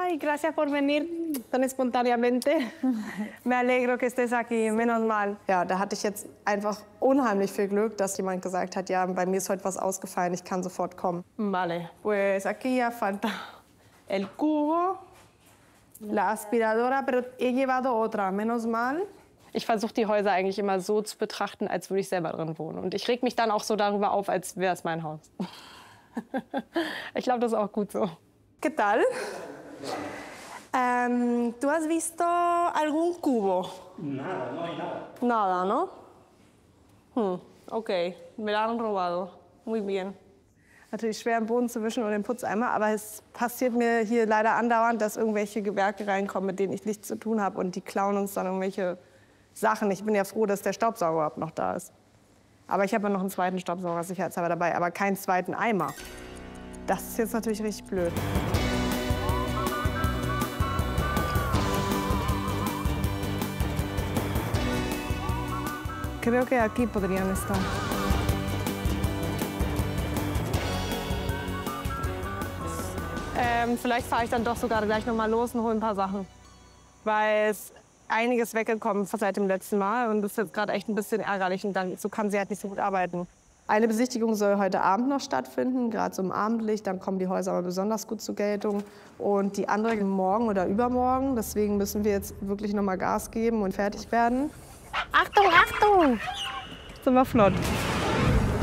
Ay, gracias por venir tan espontáneamente. Me alegro que estés aquí, menos mal. Ja, da hatte ich jetzt einfach unheimlich viel Glück, dass jemand gesagt hat, ja, bei mir ist heute was ausgefallen, ich kann sofort kommen. Vale, pues aquí ya falta el cubo, la aspiradora, pero he llevado otra, menos mal. Ich versuche die Häuser eigentlich immer so zu betrachten, als würde ich selber drin wohnen. Und ich reg mich dann auch so darüber auf, als wäre es mein Haus. Ich glaube, das ist auch gut so. ¿Qué tal? ¿Tú has visto algún cubo? Nada, no hay nada. Nada, ¿no? Okay, me la han robado. Muy bien. Natürlich schwer im Boden zu wischen und den Putzeimer, aber es passiert mir hier leider andauernd, dass irgendwelche Gewerke reinkommen, mit denen ich nichts zu tun habe und die klauen uns dann irgendwelche Sachen. Ich bin ja froh, dass der Staubsauger überhaupt noch da ist. Aber ich habe ja noch einen zweiten Staubsauger sicherheitshalber dabei, aber keinen zweiten Eimer. Das ist jetzt natürlich richtig blöd. Creo que aquí podrían estar. Vielleicht fahre ich dann doch sogar gleich noch mal los und hole ein paar Sachen. Weil es einiges weggekommen ist seit dem letzten Mal und das ist jetzt gerade echt ein bisschen ärgerlich und dann, so kann sie halt nicht so gut arbeiten. Eine Besichtigung soll heute Abend noch stattfinden, gerade so im Abendlicht, dann kommen die Häuser aber besonders gut zur Geltung. Und die andere morgen oder übermorgen, deswegen müssen wir jetzt wirklich noch mal Gas geben und fertig werden. Achtung, Achtung! Sind wir flott.